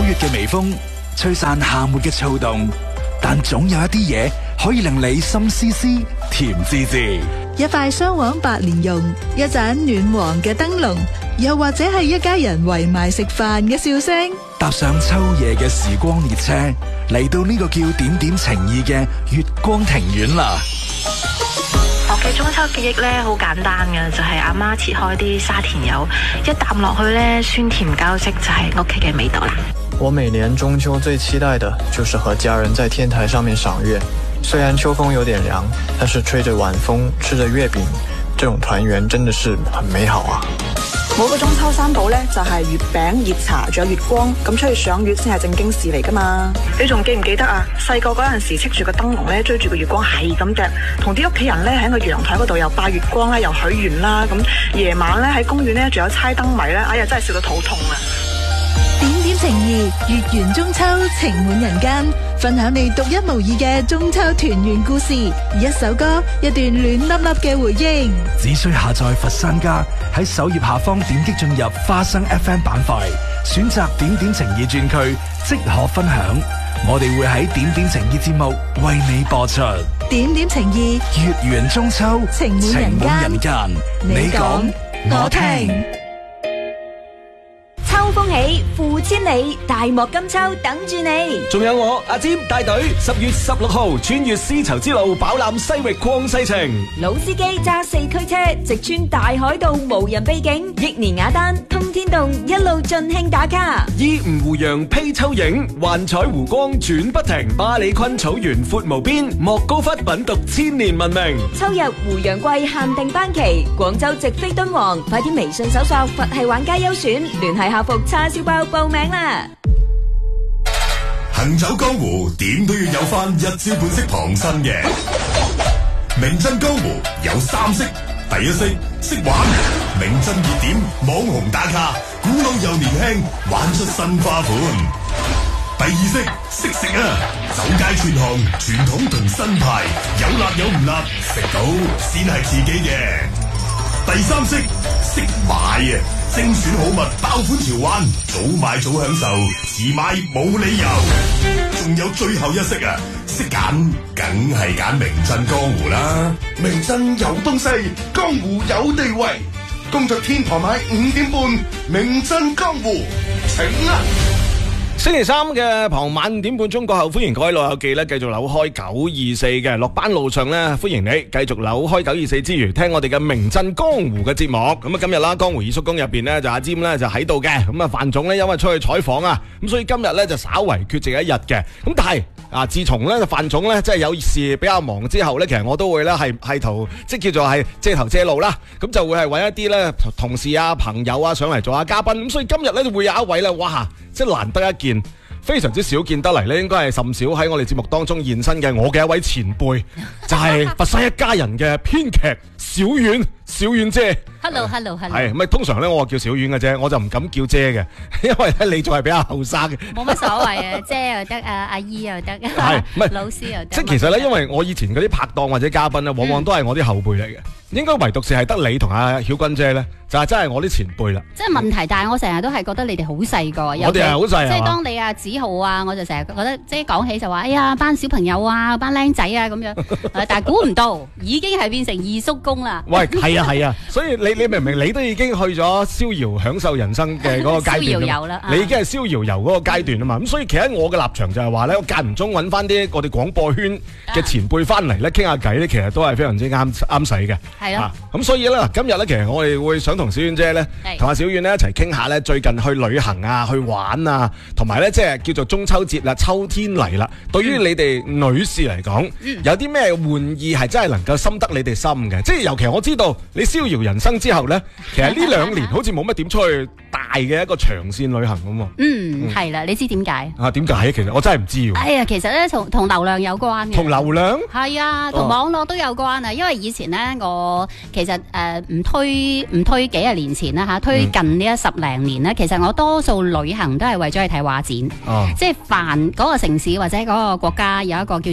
月嘅微風，吹散夏末嘅躁動，但總有一啲嘢可以令你心思思，甜滋滋。 一塊雙黃白蓮蓉，一盞暖黃嘅燈籠，又或者係一家人圍埋食飯嘅笑聲。 搭上秋夜嘅時光列車，嚟到呢個叫點點情意嘅月光庭院啦。 我嘅中秋記憶咧好簡單嘅，就係阿媽切開啲沙田柚，一啖落去咧酸甜交織，就係屋企嘅味道啦。 我每年中秋最期待的就是和家人在天台上面賞月，雖然秋風有點涼，但是吹着晚風，吃着月餅，這種團圓真的是很美好啊！ 我個中秋三寶呢，就係月餅、熱茶，仲有月光，咁出去賞月先係正經事嚟噶嘛。你仲記唔記得啊？細個嗰陣時，戚住個燈籠呢，追住個月光係咁隻，同啲屋企人呢，喺個陽台嗰度又拜月光啦，又許願啦，咁夜晚呢，喺公園呢，仲有猜燈謎呢，哎呀真係笑到肚痛啊！ 點點情誼，月圓中秋，情滿人間。分享你獨一無二嘅中秋團圓故事，一首歌，一段暖粒粒嘅回憶。 只需下載佛山家，喺首頁下方點擊進入花生 FM 板塊，選擇點點情誼專區，即可分享。我哋會喺點點情誼節目為你播出。 點點情誼， 月圓中秋， 情滿人間。 你講我聽。 秋風起，富千里，大漠金秋等住你。 仲有我阿占帶隊10月16號穿越絲綢之路，飽覽西域曠世情。 老司機揸4驅車，直穿大海道無人秘境，益年雅丹通天洞，一路盡興打卡。 依吳湖洋披秋影，幻彩湖光轉不停。巴里坤草原闊無邊，莫高窟品讀千年文明。 秋日湖洋季限定班期，廣州直飛敦煌，快啲微信搜索佛系玩家優選，聯繫客服叉燒包報名啦！ 行走江湖點都要有翻一招半式旁身嘅。名震江湖有3式，第一式識玩，名震熱點網紅打卡，古老又年輕，玩出新花款。第二式識食啊，走街串巷，傳統同新派，有辣有唔辣，食到先係自己嘅。第三式識買啊，精選好物，爆款潮玩，早買早享受，遲買冇理由。仲有最後一式啊，識揀，梗係揀名震江湖啦。名震有東西，江湖有地位。工作天台買5點半，名震江湖，請啦！ 星期三嘅傍晚5點半鐘過後，歡迎各位老友記咧繼續扭開924嘅，落班路上咧歡迎你繼續扭開924之餘，聽我哋嘅名震江湖嘅節目。咁啊今日啦，江湖二叔公入邊咧就阿占咧就喺度嘅，咁啊范總咧因為出去採訪啊，咁所以今日咧就稍為缺席一日嘅。咁但係啊，自從咧范總咧即係有事比較忙之後咧，其實我都會咧係即係叫做係借頭借路啦，咁就會係揾一啲咧同事啊朋友啊上嚟做下嘉賓。咁所以今日咧會有一位咧，哇！即係難得一見，非常之少見得嚟咧，應該係甚少喺我哋節目當中現身嘅我嘅一位前輩，就係佛山一家人嘅編劇小婉姐。 Hello， 係咪通常咧我叫小婉嘅啫，我就唔敢叫姐嘅，因為咧你仲係比較後生嘅。 冇乜所謂啊，姐又得啊，阿姨又得，係唔係老師又得。 即係其實咧，因為我以前嗰啲拍檔或者嘉賓咧，往往都係我啲後輩嚟嘅，應該唯獨是係得你同阿曉君姐咧，就係真係我啲前輩啦。 即係問題，但係我成日都係覺得你哋好細個， 我哋係好細， 即係當你阿子豪啊，我就成日覺得即係講起就話，哎呀班小朋友啊，班僆仔啊咁樣，但係估唔到已經係變成二叔公啦。 喂，係啊，所以你明唔明？你都已經去咗逍遙享受人生嘅嗰個階段啦，你已經係逍遙遊嗰個階段啊嘛。咁所以其實我嘅立場就係話咧，我間唔中揾翻啲我哋廣播圈嘅前輩翻嚟咧傾下偈咧，其實都係非常之啱使嘅。係咯。咁所以咧，今日咧其實我哋會想同小婉姐咧，同阿小婉咧一齊傾下咧，最近去旅行啊、去玩啊，同埋咧即係叫做中秋節啦、秋天嚟啦。對於你哋女士嚟講，有啲咩玩意係真係能夠深得你哋心嘅？即係尤其我知道你逍遙人生之後咧，其實呢2年好似冇乜點出去大嘅一個長線旅行咁喎。 係啦，你知點解？ 點解？其實我真係唔知喎。 哎呀，其實咧同流量有關嘅。 同流量？ 係啊，同網絡都有關啊。因為以前咧，我其實唔推幾廿年前啦嚇，推近呢10零年咧，其實我多數旅行都係為咗去睇畫展。即係凡嗰個城市或者嗰個國家有一個叫做特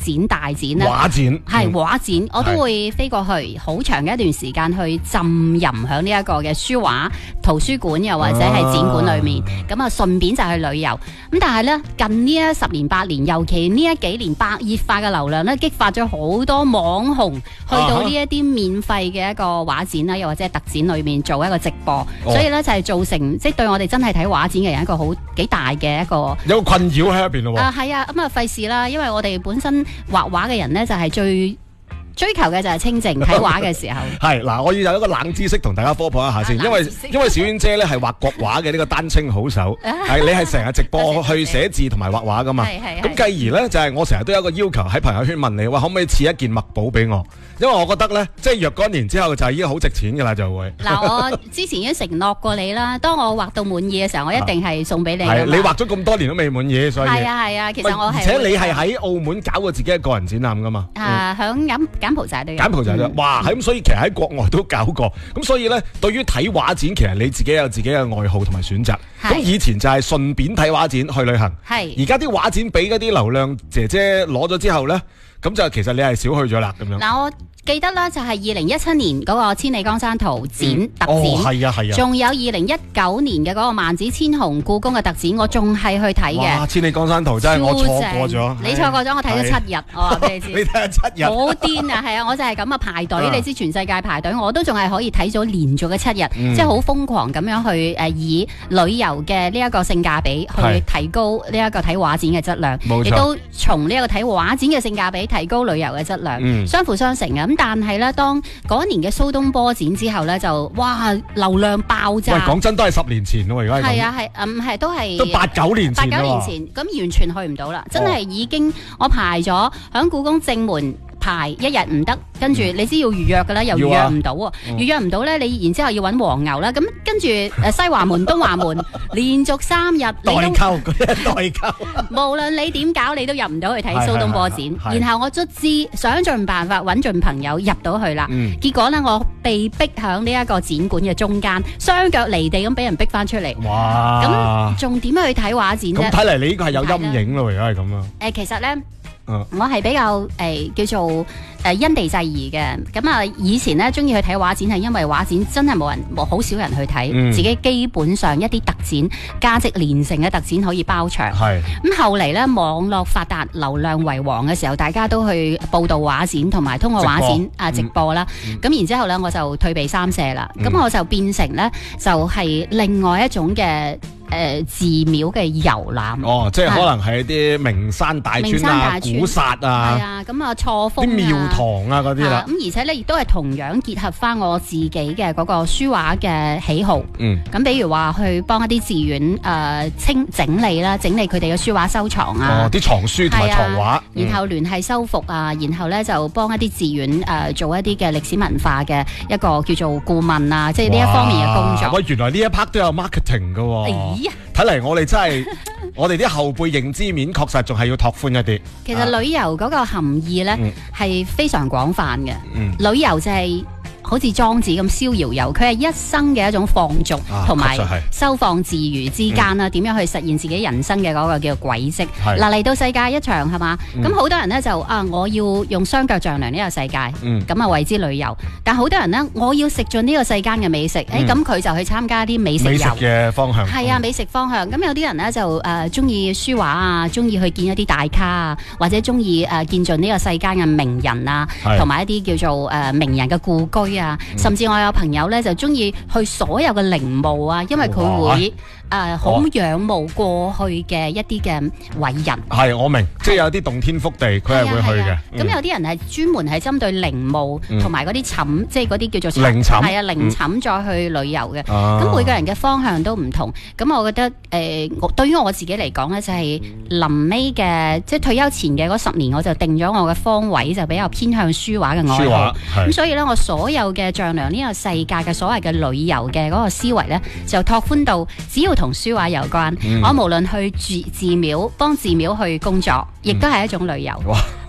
展大展啦。 畫展係畫展，我都會飛過去好長嘅一段時間去浸淫響呢一個嘅書畫圖書館又或者係展館裏面，咁啊順便就去旅遊。咁但係咧近呢一10年8年，尤其呢一幾年白熱化嘅流量咧，激發咗好多網紅去到呢一啲免費嘅一個畫展啦，又或者係特展裏面做一個直播，所以咧就係造成即係對我哋真係睇畫展嘅人一個好幾大嘅一個有個困擾喺入邊咯。 係啊，咁啊費事啦，因為我哋本身畫畫嘅人咧就係最追求嘅就係清靜，睇畫嘅時候。 係嗱，我要有一個冷知識同大家科普一下先，因為小婉姐咧係畫國畫嘅呢個丹青好手，係你係成日直播去寫字同埋畫畫噶嘛。咁繼而咧就係我成日都有一個要求喺朋友圈問你話可唔可以賜一件墨寶俾我，因為我覺得咧即係若干年之後就係已經好值錢噶啦就會。 嗱，我之前已經承諾過你啦，當我畫到滿意嘅時候，我一定係送俾你。係你畫咗咁多年都未滿意，所以係啊，其實我係。 而且你係喺澳門搞過自己嘅個人展覽噶嘛？ 響柬埔寨都有。 柬埔寨都有，哇！咁所以其實喺國外都搞過，咁所以咧對於睇畫展，其實你自己有自己嘅愛好同埋選擇。咁以前就係順便睇畫展去旅行，而家啲畫展俾嗰啲流量姐姐攞咗之後咧，咁就其實你係少去咗啦咁樣。 嗱，我記得啦，就係2017年嗰個千里江山圖展特展， 係啊， 仲有2019年嘅嗰個萬紫千紅故宮嘅特展，我仲係去睇嘅。 哇！千里江山圖真係我錯過咗， 你錯過咗，我睇咗7日，我話俾你知。 你睇咗7日， 好癲啊！係啊，我就係咁啊排隊，你知全世界排隊，我都仲係可以睇咗連續嘅7日，即係好瘋狂咁樣去以旅遊嘅呢一個性價比去提高呢一個睇畫展嘅質量，亦都從呢一個睇畫展嘅性價比提高旅遊嘅質量，相輔相成嘅。咁但係咧，當嗰一年嘅蘇東坡展之後咧，就哇流量爆炸。 喂，講真都係10年前咯，而家係啊係，唔係都係都8、9年前。8、9 年前，咁完全去唔到啦，真係已經我排咗響故宮正門。排1日唔得，跟住你知要預約㗎啦，又預約唔到喎，預約唔到咧，你然之後要揾黃牛啦，咁跟住西華門、東華門連續3日代購，代購， 無論你點搞，你都入唔到去睇蘇東坡展。然後我卒之想盡辦法揾盡朋友入到去啦，結果咧我被逼響呢一個展館嘅中間，雙腳離地咁俾人逼翻出嚟。哇！咁仲點去睇畫展啫？ 咁睇嚟你呢個係有陰影咯，而家係咁啊。 其實咧。我係比較叫做因地制宜嘅，咁啊以前咧中意去睇畫展係因為畫展真係好少人去睇，自己基本上一啲特展價值連城嘅特展可以包場。咁後嚟咧網絡發達，流量為王嘅時候，大家都去報導畫展同埋通過畫展直播啦。咁然之後咧我就退避三舍啦，咁我就變成咧就係另外一種嘅。寺廟嘅遊覽， 即係可能係一啲名山大川啊、古剎啊， 係啊，咁啊錯峰啲廟堂啊嗰啲啦。 咁而且咧亦都係同樣結合翻我自己嘅嗰個書畫嘅喜好。咁比如話去幫一啲寺院整理啦，整理佢哋嘅書畫收藏啊， 啲藏書同埋藏畫， 然後聯繫修復啊，然後咧就幫一啲寺院做一啲嘅歷史文化嘅一個叫做顧問啊，即係呢一方面嘅工作。 喂，原來呢一 part 都有 marketing 㗎喎。睇嚟我哋真係，我哋啲後輩認知面確實仲係要拓寬一啲。 其實旅遊嗰個含義呢係非常廣泛嘅。旅遊就係好似莊子咁逍遙遊，佢係一生嘅一種放逐同埋收放自如之間啦。點樣去實現自己人生嘅嗰個叫軌跡？嗱，嚟到世界一場係嘛？咁好多人呢就我要用雙腳丈量呢個世界，咁為之旅遊。但好多人呢，我要食盡呢個世間嘅美食，咁佢就去參加啲美食遊嘅方向。 係啊，美食方向。咁有啲人呢，就中意書畫啊，中意去見一啲大咖啊，或者中意見盡呢個世間嘅名人啊，同埋一啲叫做名人嘅故居啊，甚至我有朋友咧就中意去所有嘅陵墓啊，因為佢會好仰慕過去嘅一啲嘅偉人。 係，我明，即係有啲動天福地，佢係會去嘅。 咁有啲人係專門係針對陵墓同埋嗰啲寢，即係嗰啲叫做陵寢， 係啊，陵寢再去旅遊嘅。咁每個人嘅方向都唔同。咁我覺得對於我自己嚟講咧，就係臨尾嘅即係退休前嘅嗰10年，我就定咗我嘅方位，就比較偏向書畫嘅愛好。咁所以咧，我所有嘅丈量呢個世界嘅所謂嘅旅遊嘅嗰個思維咧，就拓寬到只要同書畫有關，我無論去寺廟幫寺廟去工作，亦都係一種旅遊。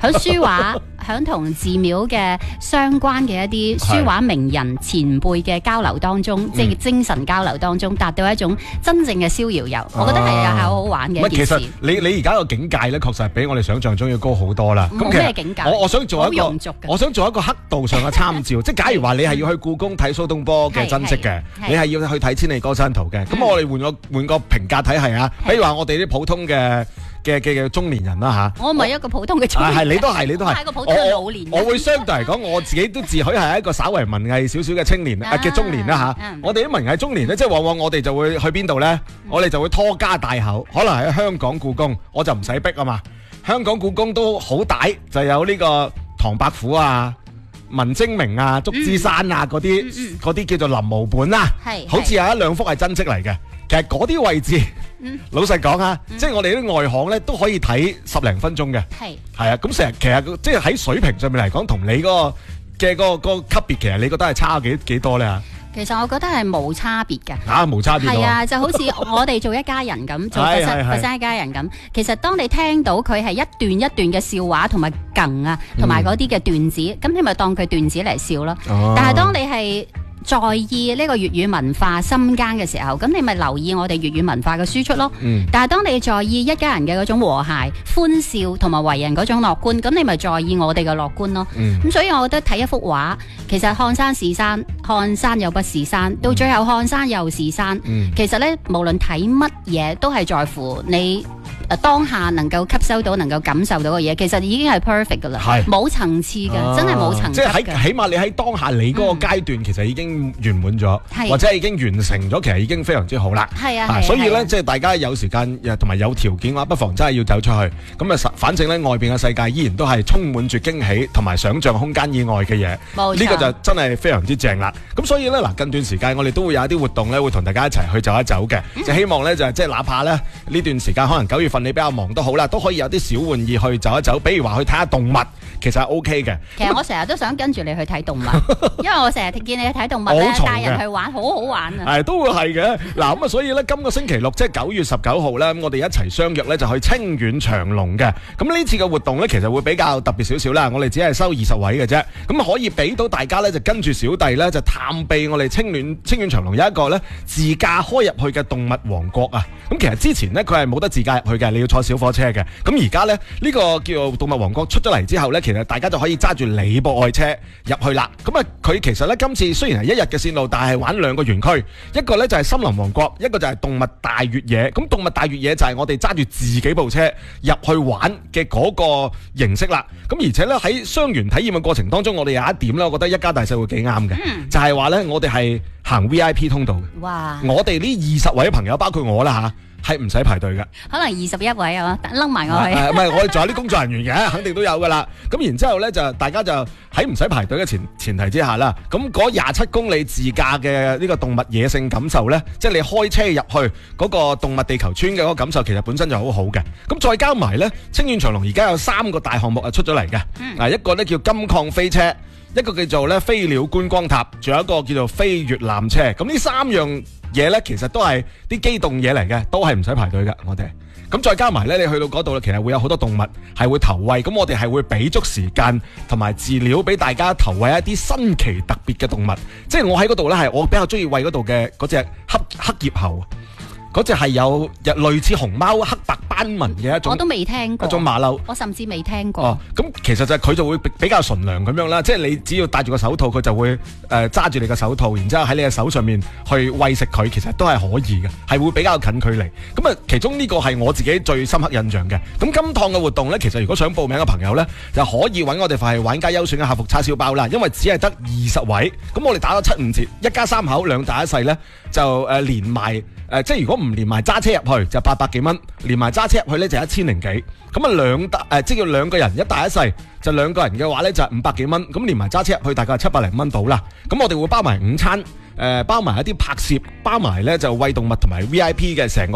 響書畫、響同寺廟嘅相關嘅一啲書畫名人前輩嘅交流當中，即係精神交流當中，達到一種真正嘅逍遙遊。我覺得係好好玩嘅一件事。 其實你而家個境界咧，確實係比我哋想象中要高好多啦。 冇咩境界？ 我想做一個刻度上嘅參照，即係假如話你係要去故宮睇蘇東坡嘅真跡嘅，你係要去睇千里江山圖嘅，咁我哋換個評價體系啊，比如話我哋啲普通嘅中年人啦嚇， 我唔係一個普通嘅中年人， 你都係， 我係一個普通嘅老年人。 我會相對嚟講，我自己都自許係一個稍為文藝少少嘅青年嘅中年啦嚇。我哋啲文藝中年咧，即係往往我哋就會去邊度咧？我哋就會拖家帶口，可能喺香港故宮，我就唔使逼啊嘛。香港故宮都好大，就有呢個唐伯虎啊、文徵明啊、祝枝山啊嗰啲叫做臨摹本啦，好似有一兩幅係真跡嚟嘅。其實嗰啲位置，老實講啊，即係我哋啲外行咧都可以睇10零分鐘嘅。係啊，咁其實即係喺水平上面嚟講，同你嗰個級別，其實你覺得係差幾多咧？ 其實我覺得係冇差別嘅。 冇差別。 係啊，就好似我哋做一家人咁，做佛山一家人咁。其實當你聽到佢係一段一段嘅笑話同埋梗啊，同埋嗰啲嘅段子，咁你咪當佢段子嚟笑咯。但係當你係在意呢個粵語文化深耕嘅時候，咁你咪留意我哋粵語文化嘅輸出咯。但係當你在意一家人嘅嗰種和諧、歡笑同埋為人嗰種樂觀，咁你咪在意我哋嘅樂觀咯。咁所以我覺得睇一幅畫，其實看山是山，看山又不是山，到最後看山又是山。其實呢，無論睇乜嘢都係在乎你當下能夠吸收到、能夠感受到嘅嘢，其實已經係 perfect 噶啦，冇層次嘅，真係冇層次。 即係起碼你喺當下你嗰個階段，其實已經圓滿咗，或者已經完成咗，其實已經非常之好啦。所以咧，即係大家有時間同埋有條件嘅話，不妨真係要走出去。咁啊，反正咧外邊嘅世界依然都係充滿住驚喜同埋想像空間以外嘅嘢。呢個就真係非常之正啦。咁所以咧嗱，近段時間我哋都會有一啲活動咧，會同大家一齊去走一走嘅。就希望咧就係即係哪怕咧呢段時間可能9月份你比較忙都好啦，都可以有啲小玩意去走一走，比如話去睇下動物，其實係 OK 嘅。 其實我成日都想跟住你去睇動物，因為我成日見你去睇動物咧，帶人去玩，好好玩啊！ 都會係嘅。嗱咁啊，所以咧今個星期六即係9月19號咧，咁我哋一齊相約咧就去清遠長隆嘅。咁呢次嘅活動咧，其實會比較特別少少啦。我哋只係收20位嘅啫，咁可以俾到大家咧就跟住小弟咧就探秘我哋清遠長隆有一個咧自駕開入去嘅動物王國啊！咁其實之前咧佢係冇得自駕入去嘅，你要坐小火車嘅。咁而家咧呢個叫做動物王國出咗嚟之後咧，其實大家就可以揸住你部愛車入去啦。咁啊，佢其實咧今次雖然係1日嘅線路，但係玩2個園區，一個咧就係森林王國，一個就係動物大越野。咁動物大越野就係我哋揸住自己部車入去玩嘅嗰個形式啦。咁而且咧喺雙園體驗嘅過程當中，我哋有一點咧，我覺得一家大細會幾啱嘅，就係話咧我哋係行 VIP 通道嘅。 哇！ 我哋呢20位朋友，包括我啦嚇，係唔使排隊嘅。 可能21位啊，擸埋我去。 唔係，我哋仲有啲工作人員嘅，肯定都有噶啦。咁然之後咧，就大家就喺唔使排隊嘅前提之下啦。咁嗰27公里自駕嘅呢個動物野性感受咧，即係你開車入去嗰個動物地球村嘅嗰個感受，其實本身就好好嘅。咁再加埋咧，清遠長隆而家有3個大項目出咗嚟嘅。一個咧叫金礦飛車，一個叫做咧飛鳥觀光塔，仲有一個叫做飛越纜車。咁呢3樣嘢咧，其實都係啲機動嘢嚟嘅，都係唔使排隊嘅。我哋咁再加埋咧，你去到嗰度咧，其實會有好多動物係會投餵，咁我哋係會俾足時間同埋飼料俾大家投餵一啲新奇特別嘅動物。即係我喺嗰度咧，係我比較中意餵嗰度嘅嗰隻黑葉猴。嗰隻係有類似熊貓黑白斑紋嘅一種， 我都未聽過。 一種馬騮， 我甚至未聽過。 咁其實就佢就會比較純良咁樣啦，即係你只要戴住個手套，佢就會揸住你個手套，然之後喺你嘅手上面去餵食佢，其實都係可以嘅，係會比較近距離。咁啊，其中呢個係我自己最深刻印象嘅。咁今趟嘅活動呢，其實如果想報名嘅朋友呢，就可以揾我哋快玩家優選嘅客服叉燒包啦，因為只係得20位，咁我哋打咗75折，一家3口2大1細呢，就連埋。即係如果唔連埋揸車入去就800幾蚊，連埋揸車入去咧就1000零幾，咁啊即係叫2個人1大1細，就2個人嘅話咧就500幾蚊，咁連埋揸車入去大概700零蚊到啦。咁我哋會包埋午餐，包埋一啲拍攝，包埋咧就餵動物同埋 VIP 嘅成個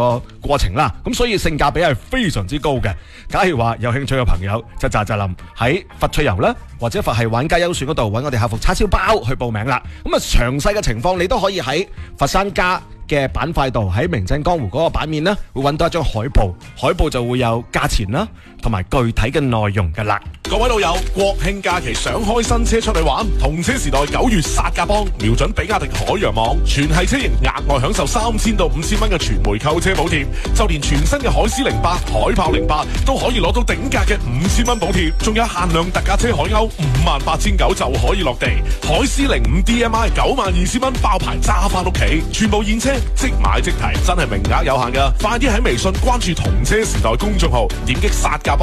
過程啦，咁所以性價比係非常之高嘅。假如話有興趣嘅朋友就喳喳林喺佛趣遊啦，或者佛系玩家優選嗰度揾我哋客服叉燒包去報名啦。咁啊詳細嘅情況你都可以喺佛山家嘅板塊度，喺名震江湖嗰個版面呢，會揾到一張海報，海報就會有價錢啦，同埋具體嘅內容噶啦。 各位老友，國慶假期想開新車出去玩，同車時代9月殺價幫，瞄準比亞迪海洋網，全系車型額外享受3000到5000蚊嘅全枚購車補貼，就連全新嘅海獅08、海豹08都可以攞到頂價嘅5000蚊補貼，仲有限量特價車海鷗58900就可以落地，海獅05 DMI 92000蚊爆牌揸翻屋企，全部現車即買即提，真係名額有限噶，快啲喺微信關注同車時代公眾號，點擊殺價幫。